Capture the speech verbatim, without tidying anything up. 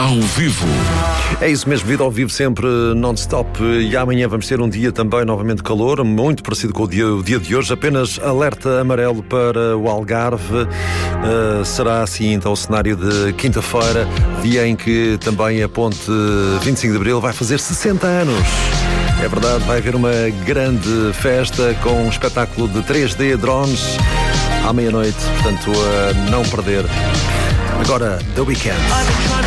ao vivo. É isso mesmo, vida ao vivo sempre non-stop. E amanhã vamos ter um dia também novamente calor, muito parecido com o dia, o dia de hoje. Apenas alerta amarelo para o Algarve. Uh, será assim então o cenário de quinta-feira, dia em que também a ponte vinte e cinco de Abril vai fazer sessenta anos. É verdade, vai haver uma grande festa com um espetáculo de três D drones à meia-noite, portanto a não perder. Agora, The Weeknd.